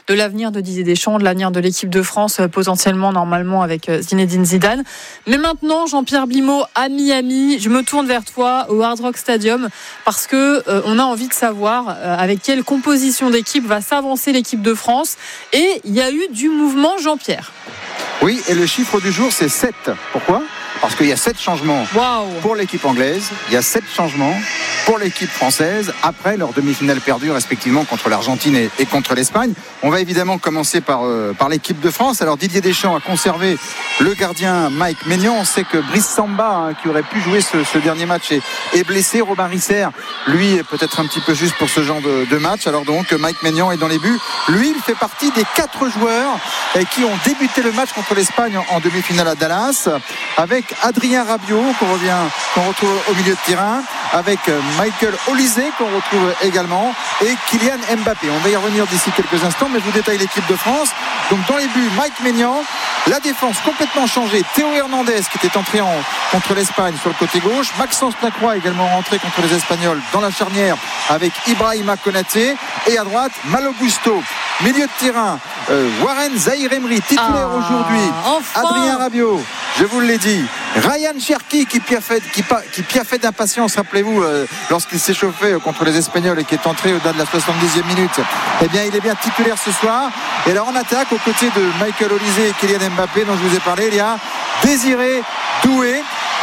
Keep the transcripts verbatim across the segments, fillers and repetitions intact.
de l'avenir de Didier Deschamps, de l'avenir de l'équipe de France, potentiellement, normalement, avec Zinedine Zidane. Mais maintenant, Jean-Pierre Blimaud, à Miami, je me tourne vers toi au Hard Rock Stadium parce que euh, on a envie de savoir euh, avec quelle composition d'équipe va s'avancer l'équipe de France. Et il y a eu du mouvement, Jean-Pierre. Oui, et le chiffre du jour, c'est sept. Pourquoi ? Parce qu'il y a sept changements wow. pour l'équipe anglaise, il y a sept changements pour l'équipe française après leur demi-finale perdue respectivement contre l'Argentine et, et contre l'Espagne. On va évidemment commencer par, euh, par l'équipe de France. Alors Didier Deschamps a conservé le gardien Mike Maignan. On sait que Brice Samba, hein, qui aurait pu jouer ce, ce dernier match, est, est blessé. Robin Risser, lui, est peut-être un petit peu juste pour ce genre de, de match. Alors donc Mike Maignan est dans les buts. Lui, il fait partie des quatre joueurs eh, qui ont débuté le match contre l'Espagne en, en demi-finale à Dallas, avec Adrien Rabiot qu'on revient, qu'on retrouve au milieu de terrain, avec Michael Olise qu'on retrouve également, et Kylian Mbappé. On va y revenir d'ici quelques instants, mais je vous détaille l'équipe de France. Donc dans les buts, Mike Maignan. La défense complètement changée. Théo Hernandez qui était entré en, contre l'Espagne sur le côté gauche. Maxence Lacroix également rentré contre les Espagnols dans la charnière avec Ibrahima Konaté. Et à droite, Malo Gusto. Milieu de terrain, euh, Warren Zahir Emery, titulaire ah, aujourd'hui. Enfin. Adrien Rabiot, je vous l'ai dit. Ryan Cherki qui piaffait, qui, qui piaffait d'impatience, rappelez-vous, euh, lorsqu'il s'est chauffé contre les Espagnols et qui est entré au-delà de la soixante-dixième minute. Eh bien, il est bien titulaire ce soir. Et alors, en attaque, aux côtés de Michael Olise et Kylian Mbappé, dont je vous ai parlé, il y a Désiré Doué.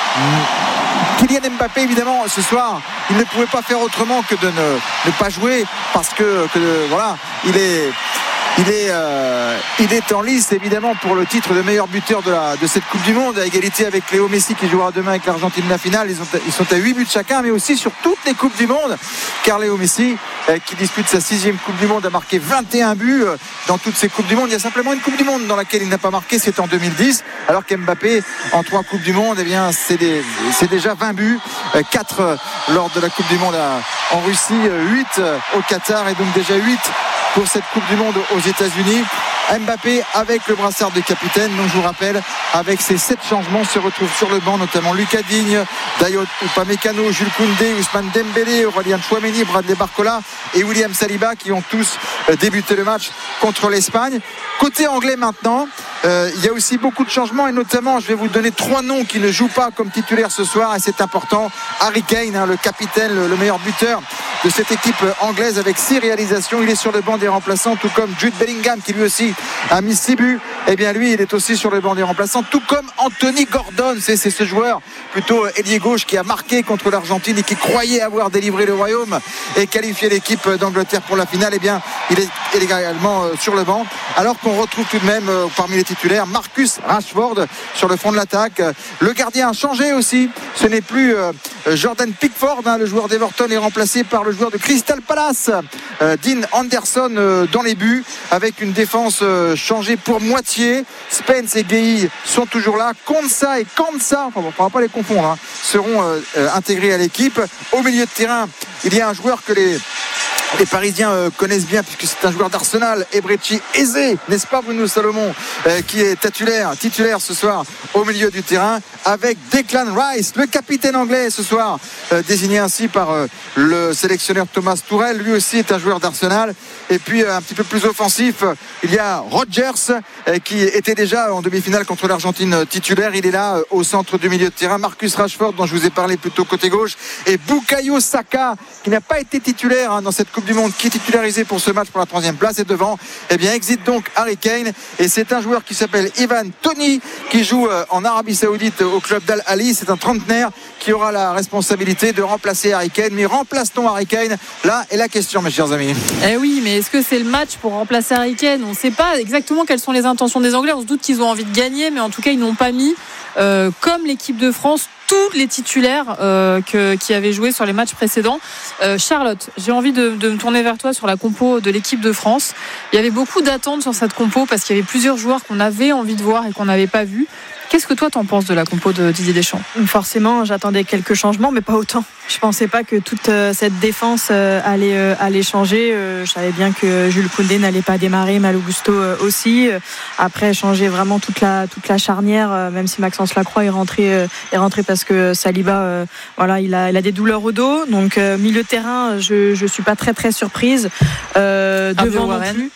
Kylian Mbappé, évidemment, ce soir, il ne pouvait pas faire autrement que de ne, ne pas jouer parce que, que voilà, il est... Il est, euh, il est en lice évidemment pour le titre de meilleur buteur de, la, de cette Coupe du Monde, à égalité avec Léo Messi qui jouera demain avec l'Argentine la finale. Ils, ont, ils sont à huit buts chacun, mais aussi sur toutes les Coupes du Monde, car Léo Messi euh, qui dispute sa sixième Coupe du Monde a marqué vingt et un buts euh, dans toutes ces Coupes du Monde. Il y a simplement une Coupe du Monde dans laquelle il n'a pas marqué, c'est en deux mille dix, alors qu'Mbappé en trois Coupes du Monde, eh bien, c'est, des, c'est déjà vingt buts, euh, quatre euh, lors de la Coupe du Monde à, en Russie, euh, huit euh, au Qatar, et donc déjà huit pour cette Coupe du Monde aux États-Unis. Mbappé avec le brassard de capitaine, donc je vous rappelle, avec ses sept changements, se retrouve sur le banc notamment Lucas Digne, Dayot Upamecano, Jules Koundé, Ousmane Dembélé, Aurélien Tchouaméni, Bradley Barcola et William Saliba qui ont tous débuté le match contre l'Espagne. Côté anglais maintenant, euh, il y a aussi beaucoup de changements, et notamment je vais vous donner trois noms qui ne jouent pas comme titulaire ce soir, et c'est important. Harry Kane, hein, le capitaine, le, le meilleur buteur de cette équipe anglaise avec six réalisations, il est sur le banc des remplaçants, tout comme Jude Bellingham qui lui aussi a mis six buts. Et bien lui, il est aussi sur le banc des remplaçants, tout comme Anthony Gordon. C'est, c'est ce joueur plutôt ailier gauche qui a marqué contre l'Argentine et qui croyait avoir délivré le royaume et qualifié l'équipe d'Angleterre pour la finale. Et bien il est également sur le banc, alors qu'on retrouve tout de même parmi les titulaires Marcus Rashford sur le front de l'attaque. Le gardien a changé aussi, ce n'est plus Jordan Pickford, hein, le joueur d'Everton est remplacé par le joueur de Crystal Palace, euh, Dean Anderson, euh, dans les buts, avec une défense euh, changée pour moitié. Spence et Gueye sont toujours là. Konsa et Kansa, enfin, on ne va pas les confondre, hein, seront euh, euh, intégrés à l'équipe. Au milieu de terrain, il y a un joueur que les Les Parisiens euh, connaissent bien, puisque c'est un joueur d'Arsenal, Ebrechi Eze, n'est-ce pas Bruno Salomon, euh, qui est titulaire, titulaire ce soir au milieu du terrain, avec Declan Rice, le capitaine anglais ce soir, euh, désigné ainsi par euh, le sélectionneur Thomas Tuchel. Lui aussi est un joueur d'Arsenal. Et puis euh, un petit peu plus offensif, il y a Rodgers euh, qui était déjà en demi-finale contre l'Argentine euh, titulaire. Il est là euh, au centre du milieu de terrain. Marcus Rashford, dont je vous ai parlé plutôt côté gauche, et Bukayo Saka, qui n'a pas été titulaire hein, dans cette Coupe du Monde, qui est titularisé pour ce match pour la troisième place. Et devant, eh bien, exit donc Harry Kane, et c'est un joueur qui s'appelle Ivan Toney qui joue euh, en Arabie Saoudite au club d'Al Ahly. C'est un trentenaire qui aura la responsabilité de remplacer Harry Kane. Mais remplace-t-on Harry Kane? Là est la question, mes chers amis. Eh oui, mais est-ce que c'est le match pour remplacer Harry Kane? On ne sait pas exactement quelles sont les intentions des Anglais. On se doute qu'ils ont envie de gagner, mais en tout cas ils n'ont pas mis euh, comme l'équipe de France tous les titulaires euh, que, qui avaient joué sur les matchs précédents. euh, Charlotte, j'ai envie de, de me tourner vers toi sur la compo de l'équipe de France. Il y avait beaucoup d'attentes sur cette compo parce qu'il y avait plusieurs joueurs qu'on avait envie de voir et qu'on n'avait pas vus. Qu'est-ce que toi t'en penses de la compo de Didier Deschamps? Forcément, j'attendais quelques changements, mais pas autant. Je pensais pas que toute euh, cette défense euh, allait, euh, allait changer. Euh, je savais bien que Jules Koundé n'allait pas démarrer, Malo Gusto euh, aussi. Euh, après, changer vraiment toute la, toute la charnière, euh, même si Maxence Lacroix est rentré, euh, est rentré parce que Saliba, euh, voilà, il a, il a des douleurs au dos. Donc, euh, milieu de terrain, je, je suis pas très très surprise. Euh, devant non plus.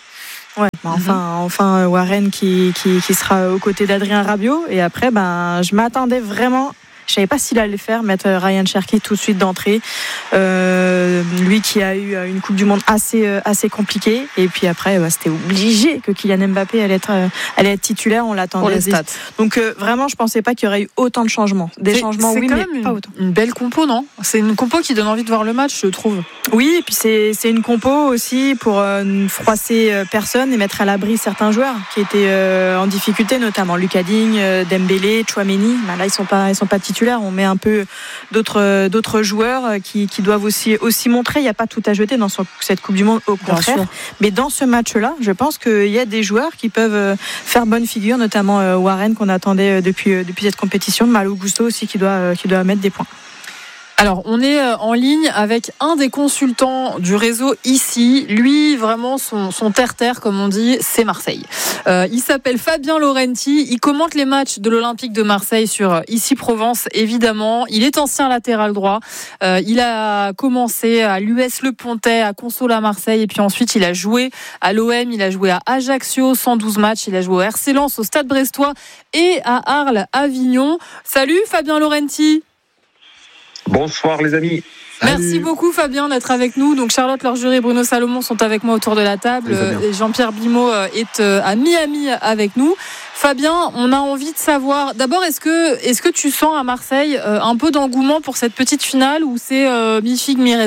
Ouais, bah enfin, mm-hmm. enfin Warren qui, qui, qui sera aux côtés d'Adrien Rabiot. Et après, ben, je m'attendais vraiment. Je ne savais pas s'il allait faire, mettre Ryan Cherki tout de suite d'entrée. Euh, lui qui a eu une Coupe du Monde assez, assez compliquée. Et puis après, bah, c'était obligé que Kylian Mbappé allait être, allait être titulaire. On l'attendait. Pour les stats. Donc euh, vraiment, je ne pensais pas qu'il y aurait eu autant de changements. Des c'est, changements, c'est oui, mais une, pas autant. Une belle compo, non ? C'est une compo qui donne envie de voir le match, je trouve. Oui, et puis c'est, c'est une compo aussi pour euh, ne froisser euh, personne et mettre à l'abri certains joueurs qui étaient euh, en difficulté, notamment Lucas Digne, euh, Dembélé, Tchouaméni. Bah, là, ils ne sont pas, ils sont pas titulaires. On met un peu d'autres, d'autres joueurs qui, qui doivent aussi, aussi montrer. Il n'y a pas tout à jeter dans cette Coupe du Monde, au contraire. Mais dans ce match-là, je pense qu'il y a des joueurs qui peuvent faire bonne figure, notamment Warren qu'on attendait depuis, depuis cette compétition. Malo Gusto aussi qui doit, qui doit mettre des points. Alors, on est en ligne avec un des consultants du réseau ici. Lui, vraiment, son, son terre-terre, comme on dit, c'est Marseille. Euh, il s'appelle Fabien Laurenti. Il commente les matchs de l'Olympique de Marseille sur Ici Provence, évidemment. Il est ancien latéral droit. Euh, il a commencé à l'U S Le Pontet, à Console à Marseille. Et puis ensuite, il a joué à l'O M. Il a joué à Ajaccio, cent douze matchs. Il a joué au R C Lens, au Stade Brestois et à Arles, Avignon. Salut, Fabien Laurenti. Bonsoir les amis. Merci Salut. Beaucoup Fabien d'être avec nous. Donc Charlotte Lorgeré et Bruno Salomon sont avec moi autour de la table. Et Jean-Pierre Blimaud est à Miami avec nous. Fabien, on a envie de savoir, d'abord, est-ce que, est-ce que tu sens à Marseille un peu d'engouement pour cette petite finale ou c'est euh, mi-figue, mi-raisin ?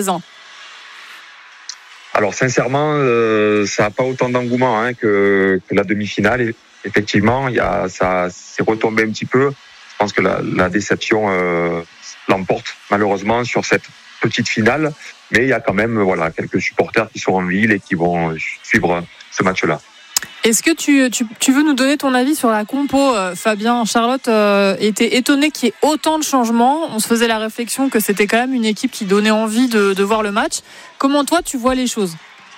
Alors sincèrement, euh, ça n'a pas autant d'engouement hein, que, que la demi-finale. Et effectivement, il y a, ça s'est retombé un petit peu. Je pense que la, la déception... Euh, l'emporte malheureusement sur cette petite finale, mais il y a quand même voilà quelques supporters qui sont en ville et qui vont suivre ce match-là. Est-ce que tu, tu, tu veux nous donner ton avis sur la compo, euh, Fabien ? Charlotte euh, était étonnée qu'il y ait autant de changements. On se faisait la réflexion que c'était quand même une équipe qui donnait envie de, de voir le match. Comment toi tu vois les choses ?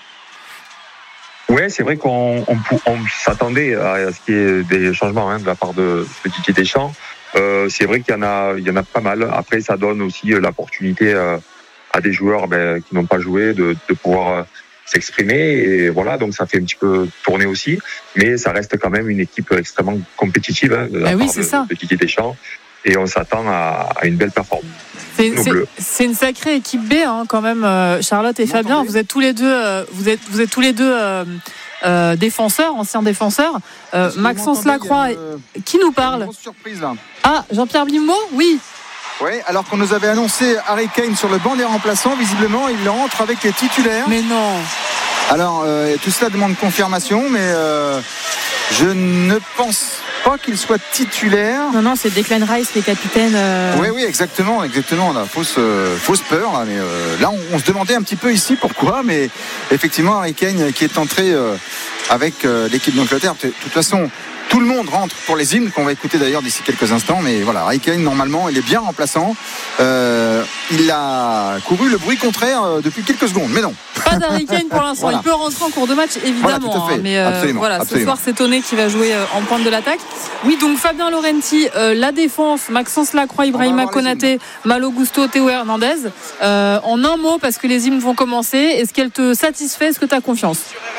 Ouais, c'est vrai qu'on on, on s'attendait à ce qu'il y ait des changements hein, de la part de, de Didier Deschamps. Euh, c'est vrai qu'il y en a, il y en a pas mal. Après, ça donne aussi l'opportunité euh, à des joueurs ben, qui n'ont pas joué de, de pouvoir euh, s'exprimer. Et voilà, donc ça fait un petit peu tourner aussi. Mais ça reste quand même une équipe extrêmement compétitive hein, de la ben part oui, c'est de, ça. de Didier Deschamps. Et on s'attend à, à une belle performance. C'est, c'est, c'est une sacrée équipe B hein, quand même, Charlotte et vous Fabien. Vous êtes tous les deux, euh, vous êtes, vous êtes tous les deux. Euh, Euh, défenseur, ancien défenseur. Euh, Maxence Lacroix, une... qui nous parle ? Une grosse surprise là. Ah, Jean-Pierre Blimaud ? Oui. Oui, alors qu'on nous avait annoncé Harry Kane sur le banc des remplaçants, visiblement il rentre avec les titulaires. Mais non. Alors euh, tout cela demande confirmation, mais euh, je ne pense pas qu'il soit titulaire. Non, non, c'est Declan Rice, les capitaines. Euh... Oui, oui, exactement, exactement. Là, fausse, euh, fausse peur. Là, mais euh, là, on, on se demandait un petit peu ici pourquoi, mais effectivement, Harry Kane qui est entré euh, avec euh, l'équipe d'Angleterre. De toute façon, tout le monde rentre pour les hymnes qu'on va écouter d'ailleurs d'ici quelques instants. Mais voilà, Harry Kane, normalement, il est bien remplaçant. Euh, il a couru le bruit contraire euh, depuis quelques secondes, mais non. Pas d'Harry Kane pour l'instant. Voilà. Il peut rentrer en cours de match, évidemment. Voilà, hein, mais euh, absolument, voilà, absolument. Ce soir, c'est Toné qui va jouer euh, en pointe de l'attaque. Oui, donc Fabien Laurenti, euh, la défense, Maxence Lacroix, Ibrahima Konaté, Malo Gusto, Théo Hernandez. Euh, en un mot, parce que les hymnes vont commencer, est-ce qu'elle te satisfait ? Est-ce que tu as confiance ?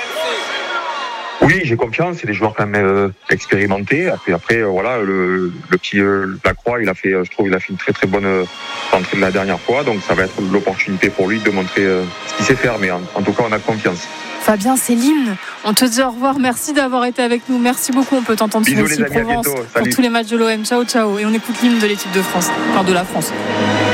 Oui, j'ai confiance. C'est des joueurs quand même euh, expérimentés. Après, après euh, voilà, le, le petit euh, Lacroix, il a fait, euh, je trouve, il a fait une très très bonne euh, entrée de la dernière fois. Donc, ça va être l'opportunité pour lui de montrer euh, ce qu'il sait faire. Mais en, en tout cas, on a confiance. Fabien, c'est l'hymne. On te dit au revoir. Merci d'avoir été avec nous. Merci beaucoup. On peut t'entendre sur Ici Provence pour tous les matchs de l'O M. Ciao, ciao. Et on écoute l'hymne de l'équipe de France, enfin de la France.